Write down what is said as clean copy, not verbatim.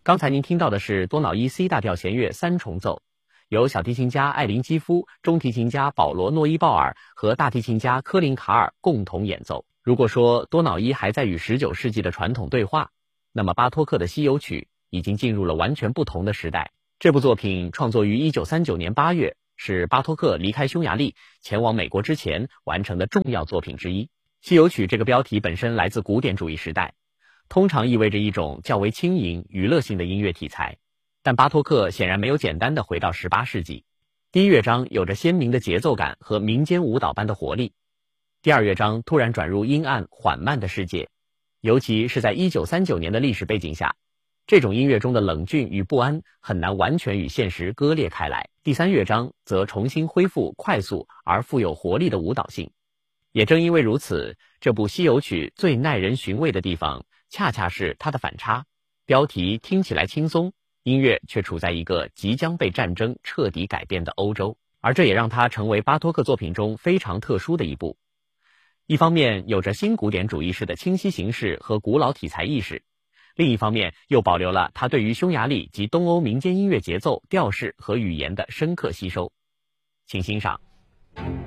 刚才您听到的是多瑙伊 C 大调弦乐三重奏，由小提琴家艾琳基夫、中提琴家保罗诺伊鲍尔和大提琴家科林卡尔共同演奏。如果说多瑙伊还在与19世纪的传统对话，那么巴托克的西游曲已经进入了完全不同的时代。这部作品创作于1939年8月，是巴托克离开匈牙利前往美国之前完成的重要作品之一。西游曲这个标题本身来自古典主义时代，通常意味着一种较为轻盈、娱乐性的音乐题材。但巴托克显然没有简单的回到18世纪。第一乐章有着鲜明的节奏感和民间舞蹈般的活力，第二乐章突然转入阴暗缓慢的世界，尤其是在1939年的历史背景下，这种音乐中的冷峻与不安很难完全与现实割裂开来。第三乐章则重新恢复快速而富有活力的舞蹈性。也正因为如此，这部西游曲最耐人寻味的地方恰恰是它的反差。标题听起来轻松，音乐却处在一个即将被战争彻底改变的欧洲，而这也让它成为巴托克作品中非常特殊的一部。一方面有着新古典主义式的清晰形式和古老题材意识，另一方面又保留了他对于匈牙利及东欧民间音乐节奏、调式和语言的深刻吸收。请欣赏。